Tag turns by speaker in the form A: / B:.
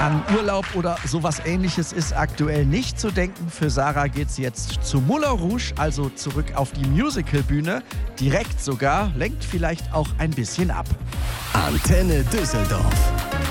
A: An Urlaub oder sowas Ähnliches ist aktuell nicht zu denken. Für Sarah geht's jetzt zu Moulin Rouge, also zurück auf die Musicalbühne. Direkt sogar, lenkt vielleicht auch ein bisschen ab.
B: Antenne Düsseldorf.